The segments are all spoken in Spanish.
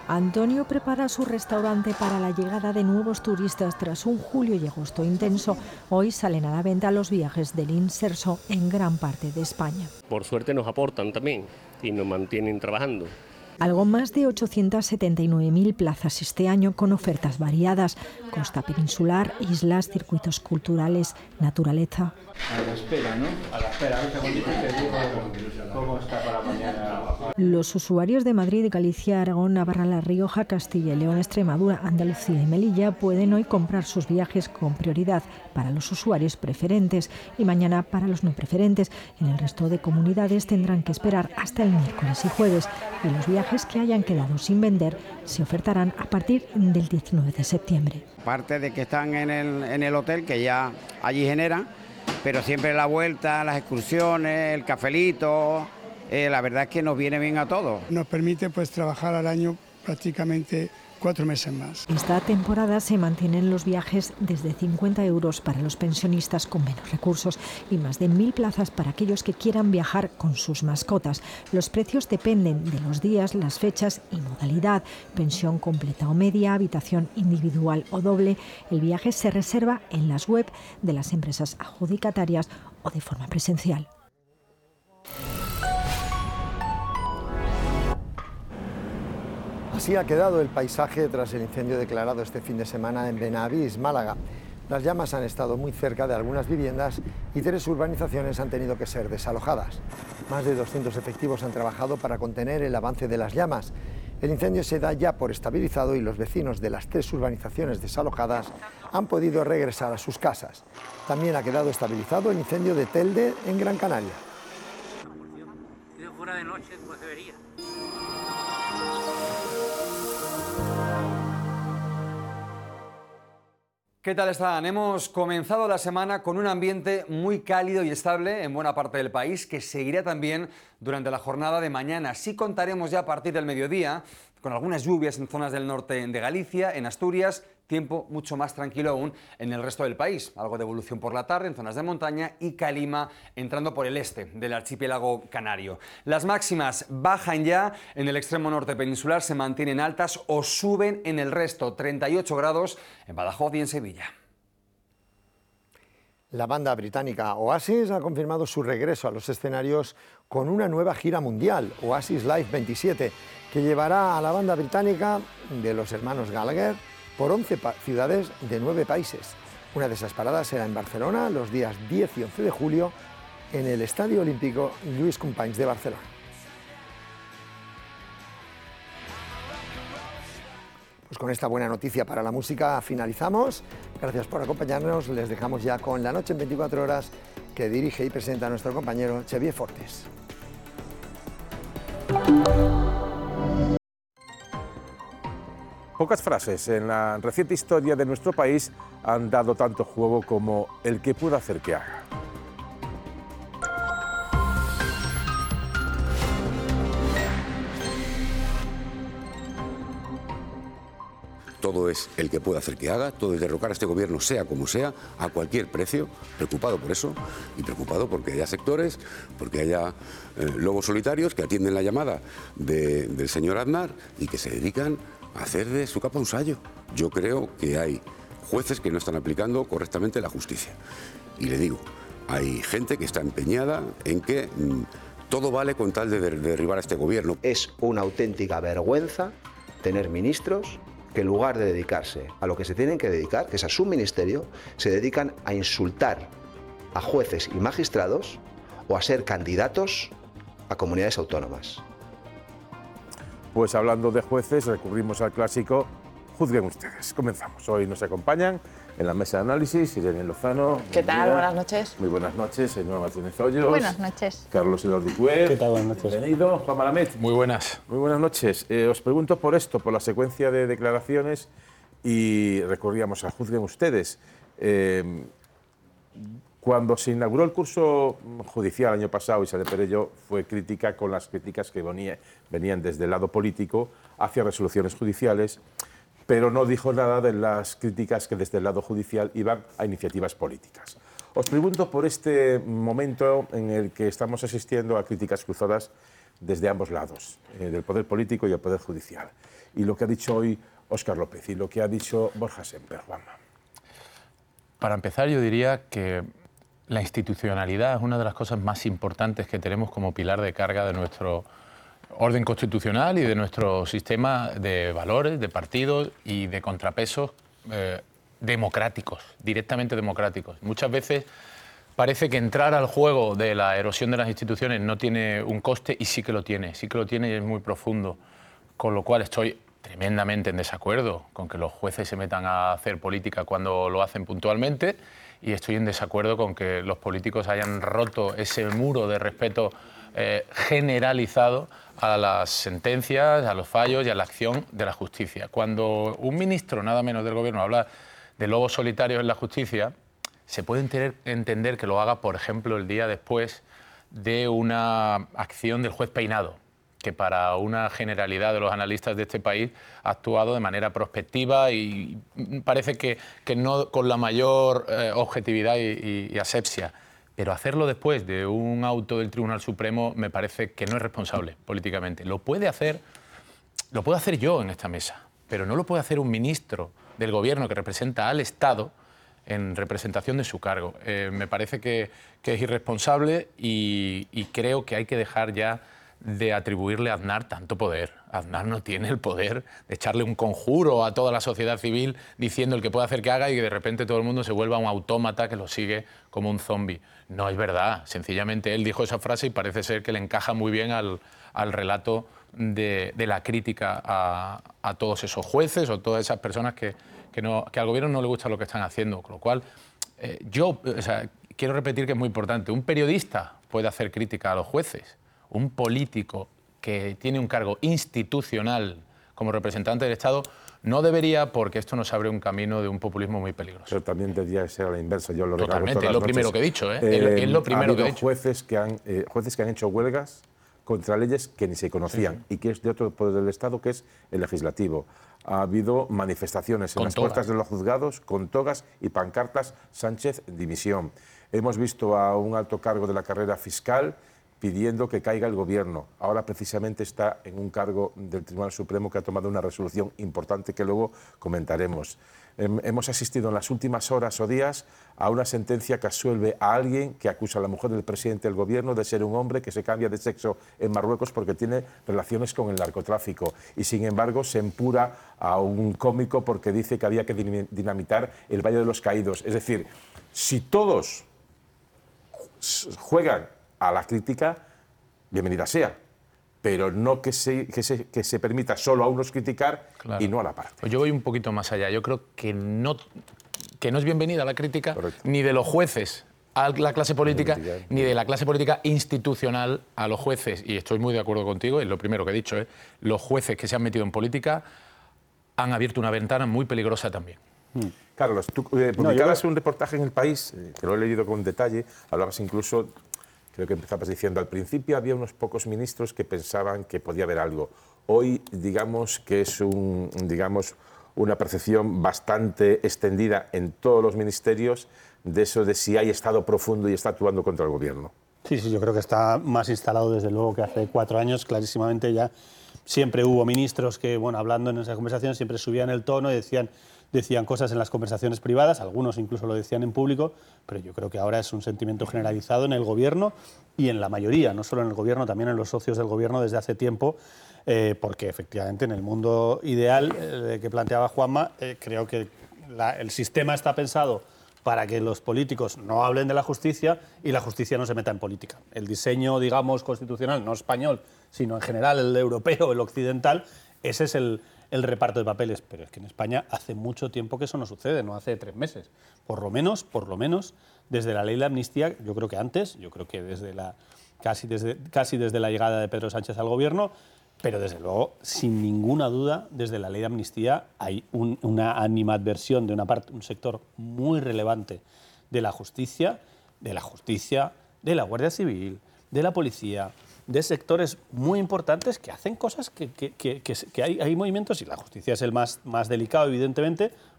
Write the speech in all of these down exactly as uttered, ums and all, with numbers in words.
Antonio prepara su restaurante para la llegada de nuevos turistas tras un julio y agosto intenso. Hoy salen a la venta los viajes del Inserso en gran parte de España. Por suerte nos aportan también y nos mantienen trabajando. Algo más de ochocientas setenta y nueve mil plazas este año con ofertas variadas. Costa peninsular, islas, circuitos culturales, naturaleza. A la espera, ¿no? A la espera, ahorita cuando te digo cómo está para mañana. Los usuarios de Madrid, Galicia, Aragón, Navarra, La Rioja, Castilla y León, Extremadura, Andalucía y Melilla pueden hoy comprar sus viajes con prioridad para los usuarios preferentes y mañana para los no preferentes. En el resto de comunidades tendrán que esperar hasta el miércoles y jueves y los viajes que hayan quedado sin vender se ofertarán a partir del diecinueve de septiembre. Aparte de que están en el, en el hotel, que ya allí generan, pero siempre la vuelta, las excursiones, el cafelito, eh, la verdad es que nos viene bien a todos. Nos permite pues trabajar al año prácticamente cuatro meses más. Esta temporada se mantienen los viajes desde cincuenta euros para los pensionistas con menos recursos y más de mil plazas para aquellos que quieran viajar con sus mascotas. Los precios dependen de los días, las fechas y modalidad. Pensión completa o media, habitación individual o doble. El viaje se reserva en las web de las empresas adjudicatarias o de forma presencial. Así ha quedado el paisaje tras el incendio declarado este fin de semana en Benavís, Málaga. Las llamas han estado muy cerca de algunas viviendas y tres urbanizaciones han tenido que ser desalojadas. Más de doscientos efectivos han trabajado para contener el avance de las llamas. El incendio se da ya por estabilizado y los vecinos de las tres urbanizaciones desalojadas han podido regresar a sus casas. También ha quedado estabilizado el incendio de Telde en Gran Canaria. Fuera de noche, pues debería. ¿Qué tal están? Hemos comenzado la semana con un ambiente muy cálido y estable en buena parte del país, que seguirá también durante la jornada de mañana. Sí contaremos ya a partir del mediodía con algunas lluvias en zonas del norte de Galicia, en Asturias, tiempo mucho más tranquilo aún en el resto del país. Algo de evolución por la tarde en zonas de montaña y calima entrando por el este del archipiélago canario. Las máximas bajan ya en el extremo norte peninsular, se mantienen altas o suben en el resto, treinta y ocho grados en Badajoz y en Sevilla. La banda británica Oasis ha confirmado su regreso a los escenarios con una nueva gira mundial, Oasis Live veintisiete, que llevará a la banda británica de los hermanos Gallagher por once ciudades de nueve países. Una de esas paradas será en Barcelona los días diez y once de julio en el Estadio Olímpico Lluís Companys de Barcelona. Pues con esta buena noticia para la música finalizamos. Gracias por acompañarnos. Les dejamos ya con La Noche en veinticuatro horas, que dirige y presenta a nuestro compañero Xavier Fortes. Pocas frases en la reciente historia de nuestro país han dado tanto juego como el que pueda hacer que haga. Todo es el que puede hacer que haga, todo es derrocar a este gobierno, sea como sea, a cualquier precio, preocupado por eso y preocupado porque haya sectores, porque haya eh, lobos solitarios que atienden la llamada de, del señor Aznar y que se dedican a hacer de su capa un sayo. Yo creo que hay jueces que no están aplicando correctamente la justicia. Y le digo, hay gente que está empeñada en que mmm, todo vale con tal de, de derribar a este gobierno. Es una auténtica vergüenza tener ministros que en lugar de dedicarse a lo que se tienen que dedicar, que es a su ministerio, se dedican a insultar a jueces y magistrados o a ser candidatos a comunidades autónomas. Pues hablando de jueces, recurrimos al clásico Juzguen ustedes. Comenzamos. Hoy nos acompañan en la mesa de análisis Irene Lozano. ¿Qué tal? Día. Buenas noches. Muy buenas noches, señor Martínez Hoyos. Buenas noches. Carlos Elordi Cuer. ¿Qué tal? Buenas noches. Bienvenido. Juan Malamed. Muy buenas. Muy buenas noches. Eh, os pregunto por esto, por la secuencia de declaraciones y recurríamos a Juzguen ustedes. Eh, cuando se inauguró el curso judicial el año pasado, Isabel Perello fue crítica con las críticas que venía, venían desde el lado político hacia resoluciones judiciales, pero no dijo nada de las críticas que desde el lado judicial iban a iniciativas políticas. Os pregunto por este momento en el que estamos asistiendo a críticas cruzadas desde ambos lados, eh, del poder político y el poder judicial. Y lo que ha dicho hoy Óscar López y lo que ha dicho Borja Semper, Juanma. Para empezar, yo diría que la institucionalidad es una de las cosas más importantes que tenemos como pilar de carga de nuestro orden constitucional y de nuestro sistema de valores, de partidos y de contrapesos eh, democráticos, directamente democráticos. Muchas veces parece que entrar al juego de la erosión de las instituciones no tiene un coste y sí que lo tiene, sí que lo tiene y es muy profundo, con lo cual estoy tremendamente en desacuerdo con que los jueces se metan a hacer política cuando lo hacen puntualmente y estoy en desacuerdo con que los políticos hayan roto ese muro de respeto eh, generalizado a las sentencias, a los fallos y a la acción de la justicia. Cuando un ministro, nada menos del Gobierno, habla de lobos solitarios en la justicia, se puede entender, entender que lo haga, por ejemplo, el día después de una acción del juez Peinado, que para una generalidad de los analistas de este país ha actuado de manera prospectiva y parece que, que no con la mayor eh, objetividad y, y, y asepsia. Pero hacerlo después de un auto del Tribunal Supremo me parece que no es responsable políticamente. Lo puede hacer, lo puedo hacer yo en esta mesa, pero no lo puede hacer un ministro del Gobierno que representa al Estado en representación de su cargo. Eh, me parece que, que es irresponsable y, y creo que hay que dejar ya de atribuirle a Aznar tanto poder. Aznar no tiene el poder de echarle un conjuro a toda la sociedad civil diciendo el que puede hacer que haga y que de repente todo el mundo se vuelva un autómata que lo sigue como un zombi. No es verdad. Sencillamente él dijo esa frase y parece ser que le encaja muy bien al, al relato de, de la crítica a, a todos esos jueces o todas esas personas que, que, no, que al gobierno no le gusta lo que están haciendo. Con lo cual, eh, yo o sea, quiero repetir que es muy importante. Un periodista puede hacer crítica a los jueces. Un político que tiene un cargo institucional como representante del Estado no debería, porque esto nos abre un camino de un populismo muy peligroso. Pero también debería ser a la inversa. Yo lo Totalmente, es lo primero que he dicho. ¿eh? Eh, es lo primero ha que he habido dicho. Jueces que, han, eh, jueces que han hecho huelgas contra leyes que ni se conocían sí, sí. y que es de otro poder del Estado, que es el legislativo. Ha habido manifestaciones en con las togas. puertas de los juzgados con togas y pancartas Sánchez dimisión. Hemos visto a un alto cargo de la carrera fiscal pidiendo que caiga el Gobierno. Ahora precisamente está en un cargo del Tribunal Supremo que ha tomado una resolución importante que luego comentaremos. Hemos asistido en las últimas horas o días a una sentencia que absuelve a alguien que acusa a la mujer del presidente del Gobierno de ser un hombre que se cambia de sexo en Marruecos porque tiene relaciones con el narcotráfico. Y sin embargo se empura a un cómico porque dice que había que dinamitar el Valle de los Caídos. Es decir, si todos juegan a la crítica, bienvenida sea, pero no que se, que se, que se permita solo a unos criticar claro. y no a la parte. Pues yo voy un poquito más allá. Yo creo que no, que no es bienvenida la crítica Correcto. ni de los jueces a la clase política, política, ni de la clase política institucional a los jueces. Y estoy muy de acuerdo contigo, es lo primero que he dicho. ¿eh? Los jueces que se han metido en política han abierto una ventana muy peligrosa también. Hmm. Carlos, tú eh, publicabas no, yo... un reportaje en El País, eh, que lo he leído con detalle, hablabas incluso... Creo que empezabas diciendo, al principio había unos pocos ministros que pensaban que podía haber algo. Hoy, digamos que es un, digamos, una percepción bastante extendida en todos los ministerios de eso de si hay Estado profundo y está actuando contra el Gobierno. Sí, sí, yo creo que está más instalado desde luego que hace cuatro años, clarísimamente ya. Siempre hubo ministros que, bueno, hablando en esas conversaciones, siempre subían el tono y decían... decían cosas en las conversaciones privadas, algunos incluso lo decían en público, pero yo creo que ahora es un sentimiento generalizado en el Gobierno y en la mayoría, no solo en el Gobierno, también en los socios del Gobierno desde hace tiempo, eh, porque efectivamente en el mundo ideal eh, que planteaba Juanma, eh, creo que la, el sistema está pensado para que los políticos no hablen de la justicia y la justicia no se meta en política. El diseño, digamos, constitucional, no español, sino en general el europeo, el occidental, ese es el... el reparto de papeles, pero es que en España hace mucho tiempo que eso no sucede, no hace tres meses. Por lo menos, por lo menos, desde la ley de amnistía, yo creo que antes, yo creo que desde la, casi, desde, casi desde la llegada de Pedro Sánchez al Gobierno, pero desde luego, sin ninguna duda, desde la ley de amnistía hay un, una animadversión de una parte, un sector muy relevante de la justicia, de la justicia, de la Guardia Civil, de la policía, de sectores muy importantes que hacen cosas que, que, que, que, que hay, hay movimientos, y la justicia es el más, más delicado, evidentemente,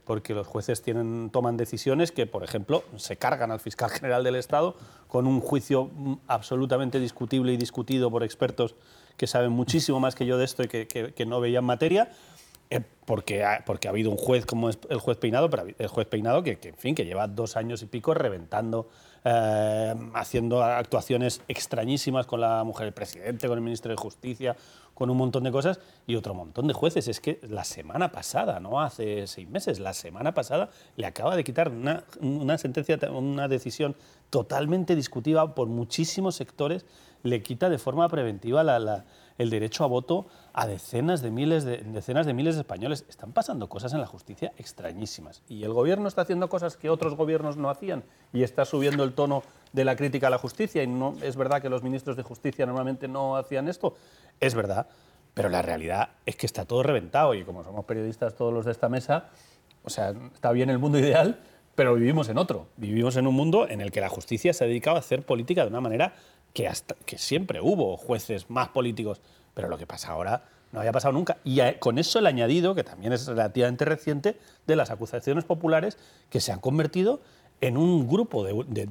porque los jueces tienen, toman decisiones que, por ejemplo, se cargan al fiscal general del Estado con un juicio absolutamente discutible y discutido por expertos que saben muchísimo más que yo de esto y que, que, que no veían materia, eh, porque, ha, porque ha habido un juez como es el juez Peinado, pero el juez Peinado que, que, en fin, que lleva dos años y pico reventando, eh, haciendo actuaciones extrañísimas con la mujer del presidente, con el ministro de Justicia, con un montón de cosas, y otro montón de jueces. Es que la semana pasada, no hace seis meses, la semana pasada le acaba de quitar una, una sentencia, una decisión totalmente discutida por muchísimos sectores, le quita de forma preventiva la, la, el derecho a voto a decenas de, miles de, decenas de miles de españoles. Están pasando cosas en la justicia extrañísimas. Y el gobierno está haciendo cosas que otros gobiernos no hacían y está subiendo el tono de la crítica a la justicia. Y no es verdad que los ministros de justicia normalmente no hacían esto. Es verdad, pero la realidad es que está todo reventado y como somos periodistas todos los de esta mesa, o sea, está bien el mundo ideal, pero vivimos en otro. Vivimos en un mundo en el que la justicia se ha dedicado a hacer política de una manera que, hasta, que siempre hubo jueces más políticos, pero lo que pasa ahora no había pasado nunca. Y a, con eso el añadido, que también es relativamente reciente, de las acusaciones populares que se han convertido en un grupo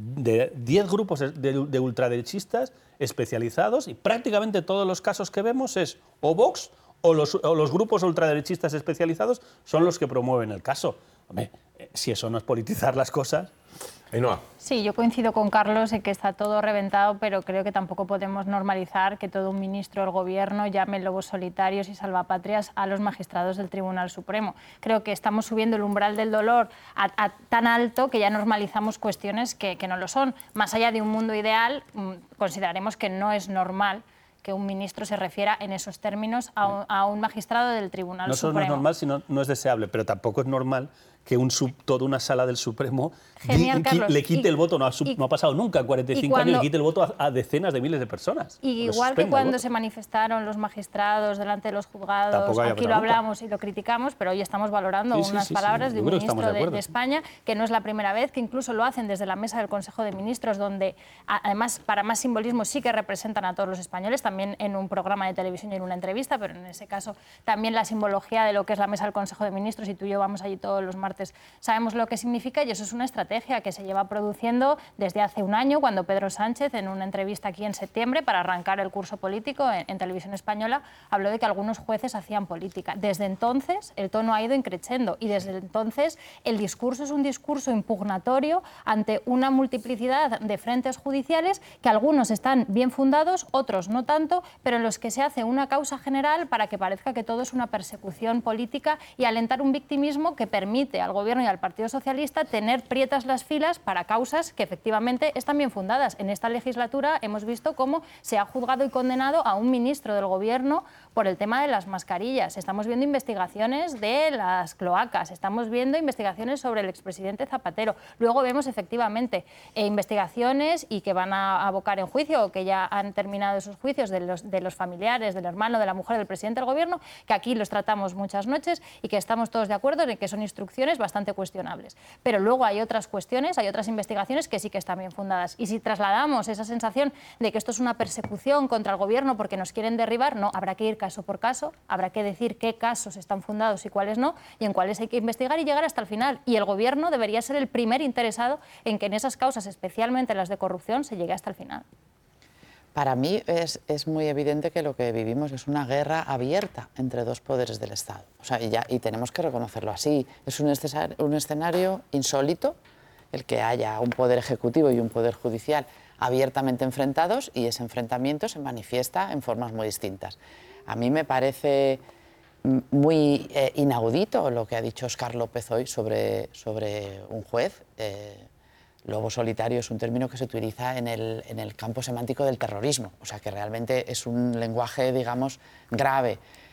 de diez grupos de, de ultraderechistas especializados, y prácticamente todos los casos que vemos es o Vox o los, o los grupos ultraderechistas especializados son los que promueven el caso. Hombre, si eso no es politizar las cosas... Ainhoa. Sí, yo coincido con Carlos en que está todo reventado, pero creo que tampoco podemos normalizar que todo un ministro del Gobierno llame lobos solitarios y salvapatrias a los magistrados del Tribunal Supremo. Creo que estamos subiendo el umbral del dolor a, a tan alto que ya normalizamos cuestiones que, que no lo son. Más allá de un mundo ideal, consideraremos que no es normal que un ministro se refiera en esos términos a un, a un magistrado del Tribunal no Supremo. No es normal, sino no es deseable, pero tampoco es normal que un sub, toda una sala del Supremo Genial, di, Carlos. le quite y, el voto, no ha, y, no ha pasado nunca, en cuarenta y cinco cuando, años, le quite el voto a, a decenas de miles de personas. Y igual que cuando se manifestaron los magistrados delante de los juzgados, aquí lo hablamos nunca. y lo criticamos, pero hoy estamos valorando sí, sí, unas sí, palabras sí, de un ministro de, de, de España, que no es la primera vez, que incluso lo hacen desde la mesa del Consejo de Ministros, donde además, para más simbolismo, sí que representan a todos los españoles, también en un programa de televisión y en una entrevista, pero en ese caso también la simbología de lo que es la mesa del Consejo de Ministros, y tú y yo vamos allí todos los martes, sabemos lo que significa, y eso es una estrategia que se lleva produciendo desde hace un año, cuando Pedro Sánchez, en una entrevista aquí en septiembre, para arrancar el curso político en, en Televisión Española, habló de que algunos jueces hacían política. Desde entonces el tono ha ido increciendo, y desde entonces el discurso es un discurso impugnatorio ante una multiplicidad de frentes judiciales que algunos están bien fundados, otros no tanto, pero en los que se hace una causa general para que parezca que todo es una persecución política y alentar un victimismo que permite al Gobierno y al Partido Socialista tener prietas las filas para causas que efectivamente están bien fundadas. En esta legislatura hemos visto cómo se ha juzgado y condenado a un ministro del Gobierno por el tema de las mascarillas. Estamos viendo investigaciones de las cloacas, estamos viendo investigaciones sobre el expresidente Zapatero. Luego vemos efectivamente eh, investigaciones y que van a abocar en juicio, o que ya han terminado esos juicios, de los, de los familiares, del hermano, de la mujer del presidente del Gobierno, que aquí los tratamos muchas noches y que estamos todos de acuerdo en que son instrucciones bastante cuestionables. Pero luego hay otras cuestiones, hay otras investigaciones que sí que están bien fundadas. Y si trasladamos esa sensación de que esto es una persecución contra el Gobierno porque nos quieren derribar, no, habrá que ir caso por caso, habrá que decir qué casos están fundados y cuáles no, y en cuáles hay que investigar y llegar hasta el final. Y el Gobierno debería ser el primer interesado en que en esas causas, especialmente las de corrupción, se llegue hasta el final. Para mí es, es muy evidente que lo que vivimos es una guerra abierta entre dos poderes del Estado. O sea, y, ya, y tenemos que reconocerlo así. Es un, un escenario insólito el que haya un poder ejecutivo y un poder judicial abiertamente enfrentados, y ese enfrentamiento se manifiesta en formas muy distintas. A mí me parece muy eh, inaudito lo que ha dicho Óscar López hoy sobre, sobre un juez. Eh, Lobo solitario es un término que se utiliza en el, en el campo semántico del terrorismo, o sea que realmente es un lenguaje, digamos, grave.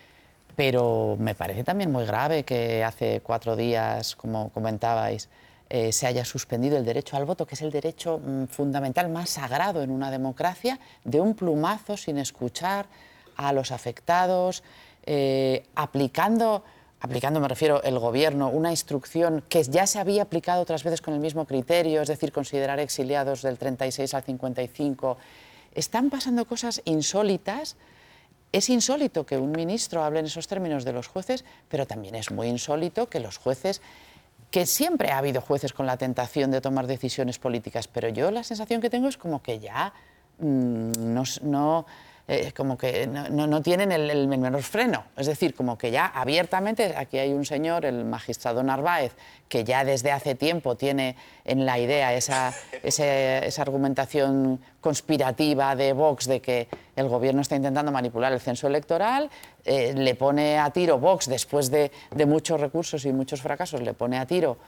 Pero me parece también muy grave que hace cuatro días, como comentabais, eh, se haya suspendido el derecho al voto, que es el derecho mm, fundamental más sagrado en una democracia, de un plumazo, sin escuchar a los afectados, eh, aplicando... aplicando, me refiero, el Gobierno, una instrucción que ya se había aplicado otras veces con el mismo criterio, es decir, considerar exiliados del treinta y seis al cincuenta y cinco. Están pasando cosas insólitas. Es insólito que un ministro hable en esos términos de los jueces, pero también es muy insólito que los jueces que siempre ha habido jueces con la tentación de tomar decisiones políticas, pero yo la sensación que tengo es como que ya mmm, no... no Eh, como que no, no tienen el, el menor freno. Es decir, como que ya abiertamente, aquí hay un señor, el magistrado Narváez, que ya desde hace tiempo tiene en la idea esa, ese, esa argumentación conspirativa de Vox de que el gobierno está intentando manipular el censo electoral, eh, le pone a tiro Vox, después de, de muchos recursos y muchos fracasos, le pone a tiro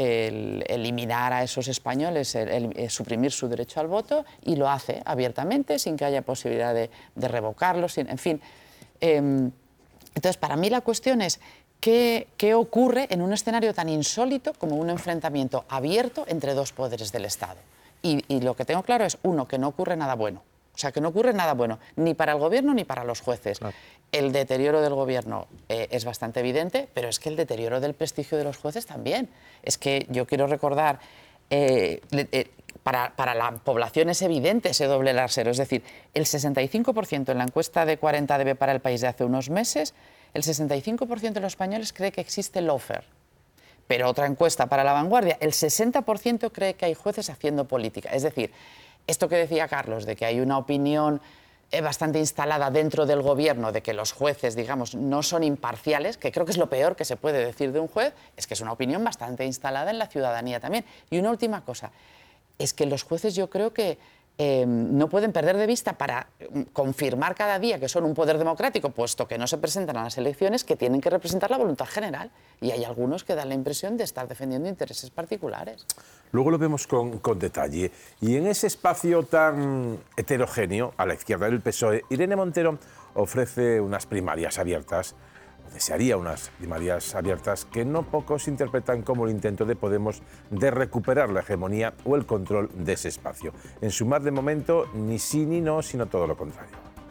el eliminar a esos españoles, el, el, el suprimir su derecho al voto, y lo hace abiertamente, sin que haya posibilidad de, de revocarlo, sin, en fin. Eh, entonces, para mí la cuestión es ¿qué, qué ocurre en un escenario tan insólito como un enfrentamiento abierto entre dos poderes del Estado. Y, y lo que tengo claro es, uno, que no ocurre nada bueno. O sea, que no ocurre nada bueno, ni para el gobierno ni para los jueces. Claro. El deterioro del gobierno eh, es bastante evidente, pero es que el deterioro del prestigio de los jueces también. Es que yo quiero recordar, eh, eh, para, para la población es evidente ese doble rasero. Es decir, el sesenta y cinco por ciento en la encuesta de cuarenta D B para el país de hace unos meses, el sesenta y cinco por ciento de los españoles cree que existe lawfare. Pero otra encuesta para La Vanguardia, el sesenta por ciento cree que hay jueces haciendo política. Es decir, esto que decía Carlos, de que hay una opinión eh, bastante instalada dentro del gobierno, de que los jueces, digamos, no son imparciales, que creo que es lo peor que se puede decir de un juez, es que es una opinión bastante instalada en la ciudadanía también. Y una última cosa, es que los jueces yo creo que eh, no pueden perder de vista, para confirmar cada día que son un poder democrático, puesto que no se presentan a las elecciones, que tienen que representar la voluntad general. Y hay algunos que dan la impresión de estar defendiendo intereses particulares. Luego lo vemos con, con detalle. Y en ese espacio tan heterogéneo, a la izquierda del P S O E, Irene Montero ofrece unas primarias abiertas, o desearía unas primarias abiertas, que no pocos interpretan como el intento de Podemos de recuperar la hegemonía o el control de ese espacio. En Sumar, de momento, ni sí ni no, sino todo lo contrario.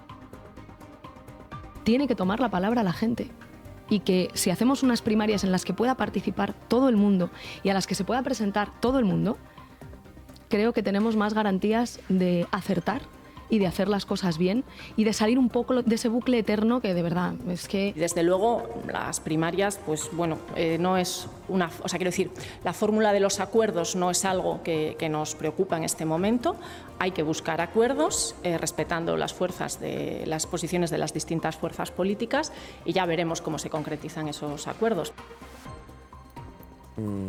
Tiene que tomar la palabra la gente. Y que si hacemos unas primarias en las que pueda participar todo el mundo y a las que se pueda presentar todo el mundo, creo que tenemos más garantías de acertar y de hacer las cosas bien y de salir un poco de ese bucle eterno que de verdad es que... Desde luego, las primarias, pues bueno, eh, no es una... O sea, quiero decir, la fórmula de los acuerdos no es algo que, que nos preocupa en este momento. Hay que buscar acuerdos, eh, respetando las fuerzas de las posiciones de las distintas fuerzas políticas, y ya veremos cómo se concretizan esos acuerdos. Mm.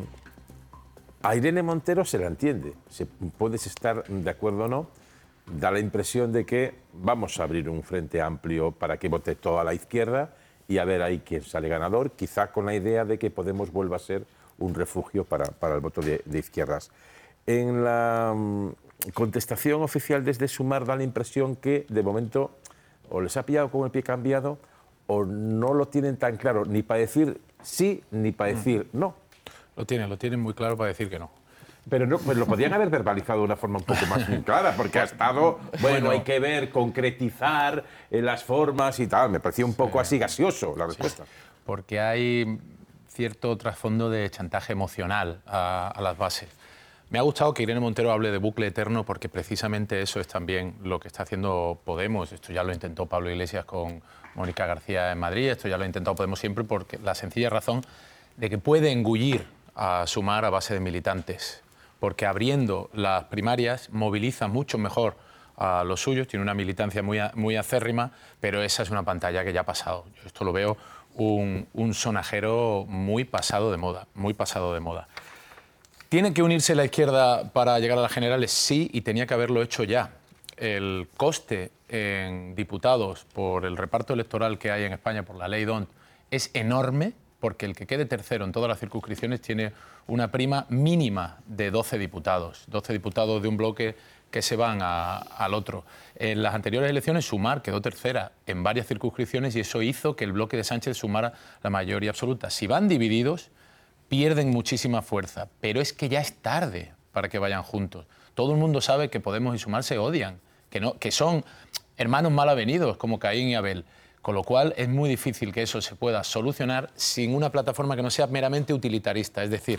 A Irene Montero se la entiende. Se, puedes estar de acuerdo o no. Da la impresión de que vamos a abrir un frente amplio para que vote toda la izquierda y a ver ahí quién sale ganador, quizá con la idea de que Podemos vuelva a ser un refugio para, para el voto de, de izquierdas. En la um, contestación oficial desde Sumar da la impresión que, de momento, o les ha pillado con el pie cambiado o no lo tienen tan claro ni para decir sí ni para decir no. Lo tienen, lo tienen muy claro para decir que no. Pero no, pues lo podían haber verbalizado de una forma un poco más clara, porque ha estado, bueno, hay que ver, concretizar eh, las formas y tal. Me parecía un poco sí. así gaseoso la respuesta. Sí, porque hay cierto trasfondo de chantaje emocional a, a las bases. Me ha gustado que Irene Montero hable de bucle eterno, porque precisamente eso es también lo que está haciendo Podemos. Esto ya lo intentó Pablo Iglesias con Mónica García en Madrid, esto ya lo ha intentado Podemos siempre, porque la sencilla razón de que puede engullir a Sumar a base de militantes, porque abriendo las primarias moviliza mucho mejor a los suyos, tiene una militancia muy, muy acérrima, pero esa es una pantalla que ya ha pasado. Yo esto lo veo un, un sonajero muy pasado de moda, muy pasado de moda. ¿Tiene que unirse la izquierda para llegar a las generales? Sí, y tenía que haberlo hecho ya. El coste en diputados por el reparto electoral que hay en España por la ley D O N T es enorme, porque el que quede tercero en todas las circunscripciones tiene una prima mínima de doce diputados, doce diputados de un bloque que se van a, al otro. En las anteriores elecciones Sumar quedó tercera en varias circunscripciones y eso hizo que el bloque de Sánchez sumara la mayoría absoluta. Si van divididos, pierden muchísima fuerza, pero es que ya es tarde para que vayan juntos. Todo el mundo sabe que Podemos y Sumar se odian, que, no, que son hermanos mal avenidos como Caín y Abel. Con lo cual es muy difícil que eso se pueda solucionar sin una plataforma que no sea meramente utilitarista. Es decir,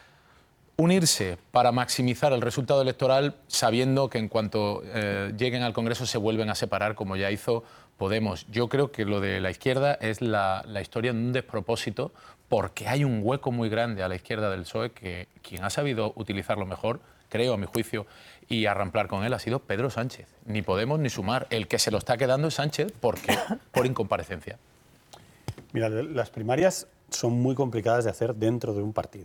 unirse para maximizar el resultado electoral sabiendo que en cuanto eh, lleguen al Congreso se vuelven a separar, como ya hizo Podemos. Yo creo que lo de la izquierda es la, la historia de un despropósito, porque hay un hueco muy grande a la izquierda del P S O E que quien ha sabido utilizarlo mejor, creo, a mi juicio, y arramplar con él ha sido Pedro Sánchez. Ni Podemos ni Sumar. El que se lo está quedando es Sánchez porque, por incomparecencia. Mira, las primarias son muy complicadas de hacer dentro de un partido.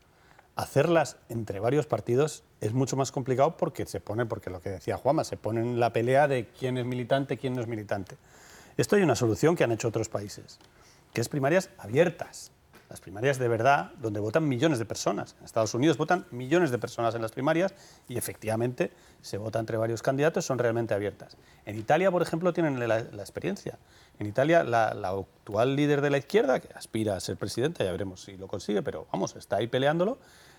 Hacerlas entre varios partidos es mucho más complicado porque se pone, porque lo que decía Juanma, se pone en la pelea de quién es militante, quién no es militante. Esto hay una solución que han hecho otros países, que es primarias abiertas. Las primarias de verdad, donde votan millones de personas. En Estados Unidos votan millones de personas en las primarias y efectivamente se vota entre varios candidatos, son realmente abiertas. En Italia, por ejemplo, tienen la, la experiencia. En Italia, la, la actual líder de la izquierda, que aspira a ser presidenta, ya veremos si lo consigue, pero vamos, está ahí peleándolo,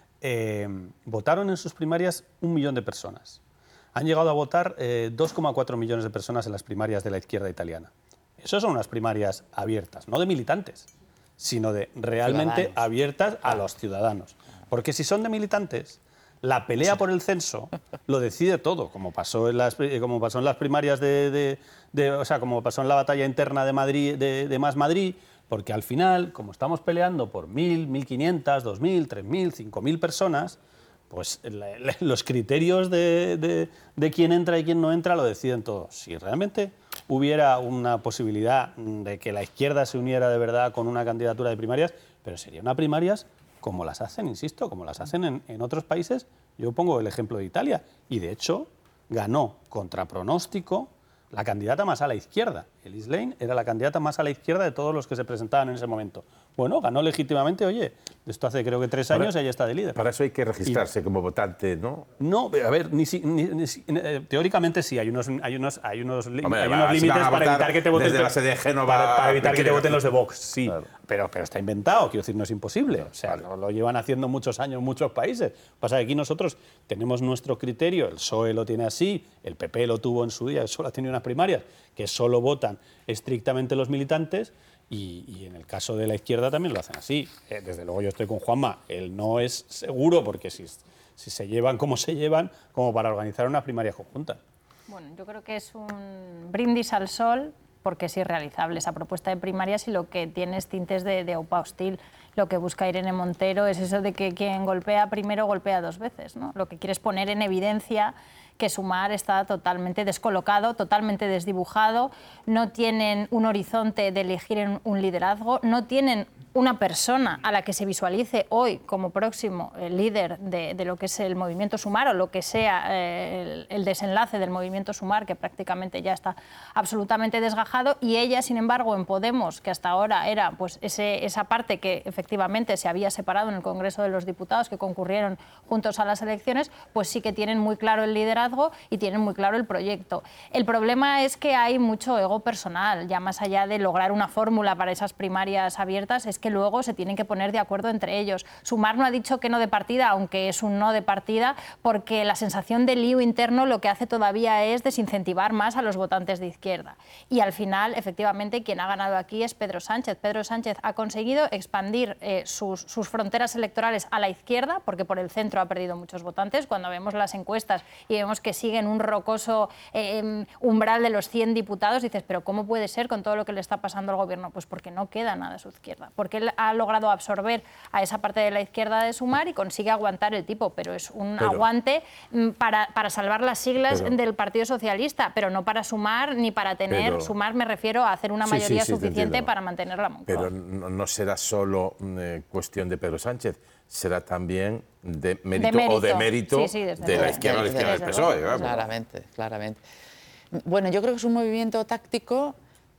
eh, votaron en sus primarias un millón de personas. Han llegado a votar eh, dos coma cuatro millones de personas en las primarias de la izquierda italiana. Esas son unas primarias abiertas, no de militantes, sino de realmente ciudadanos. Abiertas a los ciudadanos. Porque si son de militantes, la pelea por el censo lo decide todo, como pasó en las, como pasó en las primarias de, de, de, o sea, como pasó en la batalla interna de Madrid, de, de Más Madrid, porque al final, como estamos peleando por mil, mil quinientas, dos mil, tres mil, cinco mil personas, pues la, la, los criterios de, de, de quién entra y quién no entra lo deciden todos. Si realmente hubiera una posibilidad de que la izquierda se uniera de verdad con una candidatura de primarias, pero sería una primarias como las hacen, insisto, como las hacen en, en otros países. Yo pongo el ejemplo de Italia y de hecho ganó contra pronóstico la candidata más a la izquierda. Elise Lane era la candidata más a la izquierda de todos los que se presentaban en ese momento. Bueno, ganó legítimamente, oye, esto hace creo que tres años y ella está de líder. Para eso hay que registrarse y, como votante, ¿no? No, a ver, ni, ni, ni, ni, teóricamente sí, hay unos, hay unos, hay unos, Hombre, hay unos límites para evitar que te voten desde la sede de Génova, para, para evitar que te voten los de Vox, sí. Claro. Pero, pero está inventado, quiero decir, no es imposible. O sea, lo, lo llevan haciendo muchos años muchos países. Pasa que aquí nosotros tenemos nuestro criterio, el P S O E lo tiene así, el P P lo tuvo en su día, el solo ha tenido unas primarias que solo votan estrictamente los militantes. Y, y en el caso de la izquierda también lo hacen así. Eh, desde luego yo estoy con Juanma, él no es seguro porque si, si se llevan como se llevan, como para organizar unas primarias conjuntas. Bueno, yo creo que es un brindis al sol porque es irrealizable esa propuesta de primarias y lo que tiene es tintes de, de OPA hostil. Lo que busca Irene Montero es eso de que quien golpea primero golpea dos veces, ¿no? Lo que quiere es poner en evidencia que Sumar está totalmente descolocado, totalmente desdibujado, no tienen un horizonte de elegir un liderazgo, no tienen una persona a la que se visualice hoy como próximo líder de, de lo que es el movimiento Sumar o lo que sea eh, el, el desenlace del movimiento Sumar, que prácticamente ya está absolutamente desgajado, y ella, sin embargo, en Podemos, que hasta ahora era pues, ese, esa parte que efectivamente se había separado en el Congreso de los Diputados, que concurrieron juntos a las elecciones, pues sí que tienen muy claro el liderazgo y tienen muy claro el proyecto. El problema es que hay mucho ego personal, ya más allá de lograr una fórmula para esas primarias abiertas, es que que luego se tienen que poner de acuerdo entre ellos. Sumar no ha dicho que no de partida, aunque es un no de partida, porque la sensación de lío interno lo que hace todavía es desincentivar más a los votantes de izquierda. Y al final, efectivamente, quien ha ganado aquí es Pedro Sánchez. Pedro Sánchez ha conseguido expandir eh, sus, sus fronteras electorales a la izquierda, porque por el centro ha perdido muchos votantes. Cuando vemos las encuestas y vemos que siguen un rocoso eh, umbral de los cien diputados, dices, pero ¿cómo puede ser con todo lo que le está pasando al gobierno? Pues porque no queda nada a su izquierda. Porque él ha logrado absorber a esa parte de la izquierda de Sumar y consigue aguantar el tipo, pero es un pero, aguante para, para salvar las siglas pero, del Partido Socialista, pero no para Sumar ni para tener, pero, Sumar me refiero a hacer una sí, mayoría sí, sí, suficiente para mantener la Moncloa. Pero no, no será solo eh, cuestión de Pedro Sánchez, será también de mérito, de mérito. o de mérito sí, sí, de la izquierda o la izquierda del P S O E. Claro. Claramente, claramente. Bueno, yo creo que es un movimiento táctico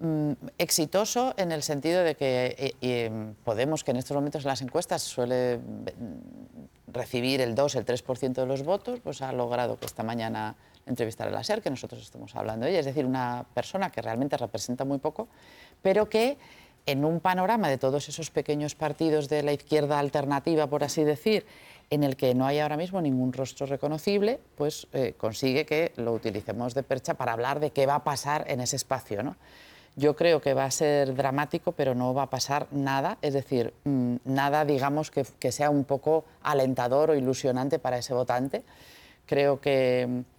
exitoso en el sentido de que eh, eh, Podemos, que en estos momentos en las encuestas suele recibir el dos, el tres por ciento de los votos, pues ha logrado que esta mañana entrevistar a la SER, que nosotros estamos hablando de ella, es decir, una persona que realmente representa muy poco, pero que en un panorama de todos esos pequeños partidos de la izquierda alternativa, por así decir, en el que no hay ahora mismo ningún rostro reconocible, pues eh, consigue que lo utilicemos de percha para hablar de qué va a pasar en ese espacio, ¿no? Yo creo que va a ser dramático, pero no va a pasar nada, es decir, mmm, nada, digamos, que, que sea un poco alentador o ilusionante para ese votante. Creo que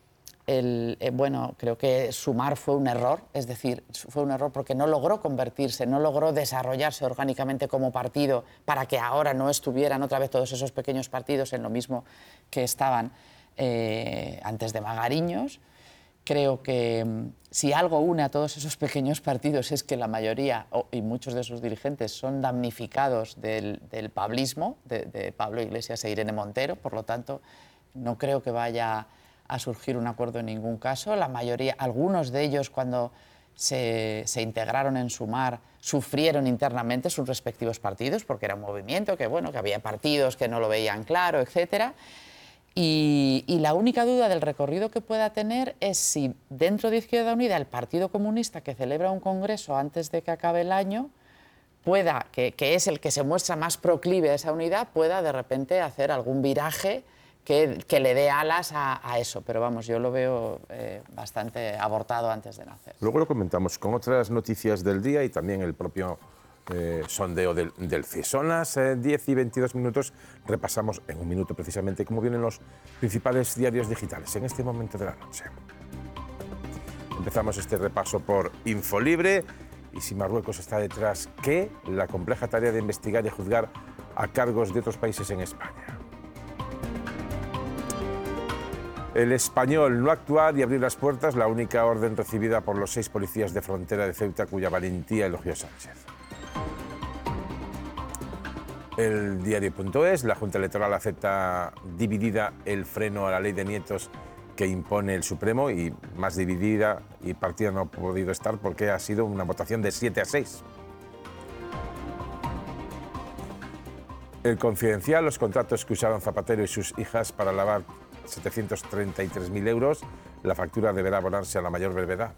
el, eh, bueno, creo que sumar fue un error, es decir, fue un error porque no logró convertirse, no logró desarrollarse orgánicamente como partido para que ahora no estuvieran otra vez todos esos pequeños partidos en lo mismo que estaban eh, antes de Magariños. Creo que si algo une a todos esos pequeños partidos es que la mayoría oh, y muchos de sus dirigentes son damnificados del, del pablismo, de, de Pablo Iglesias e Irene Montero, por lo tanto no creo que vaya a surgir un acuerdo en ningún caso. La mayoría, algunos de ellos cuando se, se integraron en Sumar sufrieron internamente sus respectivos partidos porque era un movimiento que, bueno, que había partidos que no lo veían claro, etcétera. Y, y la única duda del recorrido que pueda tener es si dentro de Izquierda Unida el Partido Comunista, que celebra un congreso antes de que acabe el año, pueda, que, que es el que se muestra más proclive a esa unidad, pueda de repente hacer algún viraje que, que le dé alas a, a eso. Pero vamos, yo lo veo eh, bastante abortado antes de nacer. Luego lo comentamos con otras noticias del día y también el propio Eh, sondeo del, del C I S. Son las eh, diez y veintidós minutos. Repasamos en un minuto precisamente cómo vienen los principales diarios digitales en este momento de la noche. Empezamos este repaso por Infolibre. Y si Marruecos está detrás, ¿qué? La compleja tarea de investigar y juzgar a cargos de otros países en España. El Español, no actuar y abrir las puertas, la única orden recibida por los seis policías de frontera de Ceuta, cuya valentía elogió Sánchez. El diario.es, la Junta Electoral acepta dividida el freno a la ley de nietos que impone el Supremo, y más dividida y partida no ha podido estar porque ha sido una votación de siete a seis. El Confidencial, los contratos que usaron Zapatero y sus hijas para lavar setecientos treinta y tres mil euros, la factura deberá abonarse a la mayor brevedad.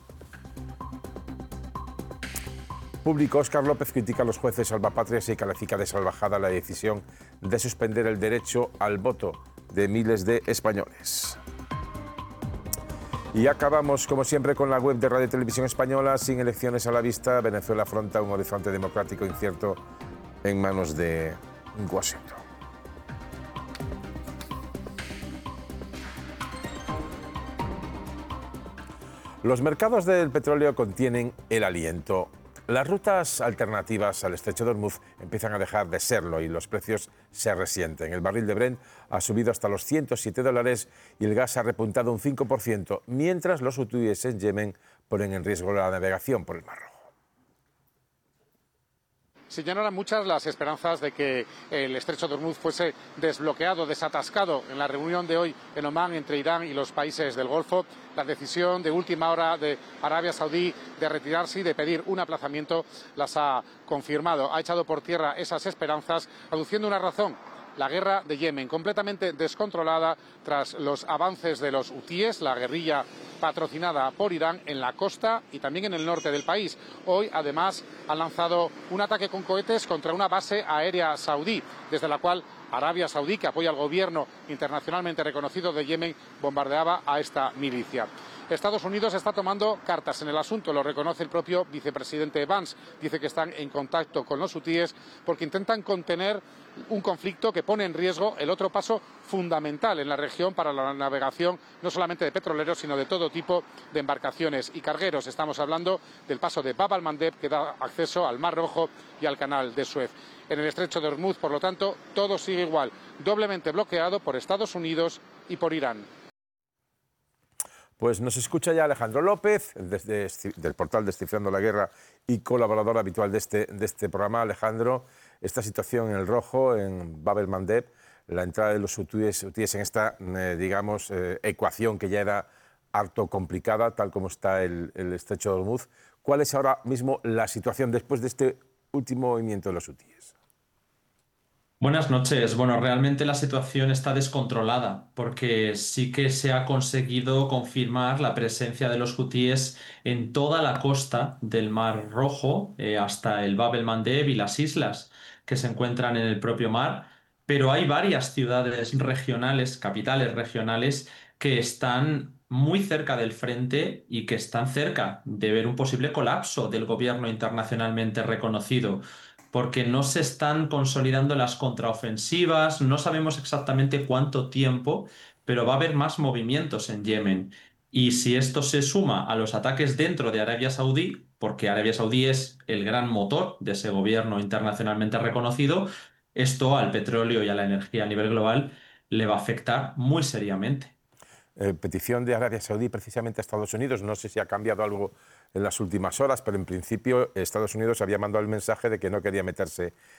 Público, Óscar López critica a los jueces salvapatrias y califica de salvajada la decisión de suspender el derecho al voto de miles de españoles. Y acabamos, como siempre, con la web de Radio y Televisión Española. Sin elecciones a la vista, Venezuela afronta un horizonte democrático incierto en manos de Washington. Los mercados del petróleo contienen el aliento. Las rutas alternativas al estrecho de Hormuz empiezan a dejar de serlo y los precios se resienten. El barril de Brent ha subido hasta los ciento siete dólares y el gas ha repuntado un cinco por ciento, mientras los hutíes en Yemen ponen en riesgo la navegación por el Mar Rojo. Si ya no eran muchas las esperanzas de que el estrecho de Hormuz fuese desbloqueado, desatascado en la reunión de hoy en Omán entre Irán y los países del Golfo, la decisión de última hora de Arabia Saudí de retirarse y de pedir un aplazamiento las ha confirmado. Ha echado por tierra esas esperanzas, aduciendo una razón: la guerra de Yemen, completamente descontrolada tras los avances de los hutíes, la guerrilla patrocinada por Irán en la costa y también en el norte del país. Hoy, además, han lanzado un ataque con cohetes contra una base aérea saudí, desde la cual Arabia Saudí, que apoya al gobierno internacionalmente reconocido de Yemen, bombardeaba a esta milicia. Estados Unidos está tomando cartas en el asunto, lo reconoce el propio vicepresidente Vance. Dice que están en contacto con los hutíes porque intentan contener un conflicto que pone en riesgo el otro paso fundamental en la región para la navegación, no solamente de petroleros, sino de todo tipo de embarcaciones y cargueros. Estamos hablando del paso de Bab al-Mandeb, que da acceso al Mar Rojo y al Canal de Suez. En el estrecho de Hormuz, por lo tanto, todo sigue igual, doblemente bloqueado por Estados Unidos y por Irán. Pues nos escucha ya Alejandro López, desde del portal Descifrando la Guerra y colaborador habitual de este, de este programa. Alejandro, esta situación en el Rojo, en Bab el-Mandeb, la entrada de los hutíes, hutíes en esta, eh, digamos, eh, ecuación que ya era harto complicada, tal como está el, el estrecho de Hormuz. ¿Cuál es ahora mismo la situación después de este último movimiento de los hutíes? Buenas noches. Bueno, realmente la situación está descontrolada porque sí que se ha conseguido confirmar la presencia de los hutíes en toda la costa del Mar Rojo, eh, hasta el Bab el-Mandeb y las islas que se encuentran en el propio mar, pero hay varias ciudades regionales, capitales regionales, que están muy cerca del frente y que están cerca de ver un posible colapso del gobierno internacionalmente reconocido, porque no se están consolidando las contraofensivas, no sabemos exactamente cuánto tiempo, pero va a haber más movimientos en Yemen. Y si esto se suma a los ataques dentro de Arabia Saudí, porque Arabia Saudí es el gran motor de ese gobierno internacionalmente reconocido, esto al petróleo y a la energía a nivel global le va a afectar muy seriamente. Eh, petición de Arabia Saudí precisamente a Estados Unidos. No sé si ha cambiado algo en las últimas horas, pero en principio Estados Unidos había mandado el mensaje de que no quería meterse